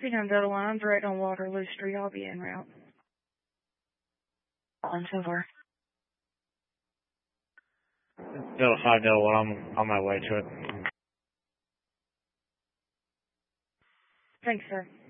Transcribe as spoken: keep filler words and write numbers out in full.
Phenom Delta One, I'm direct on Waterloo Street. I'll be en route. One, two, four. Delta five, Delta One, I'm on my way to it. Thanks, sir.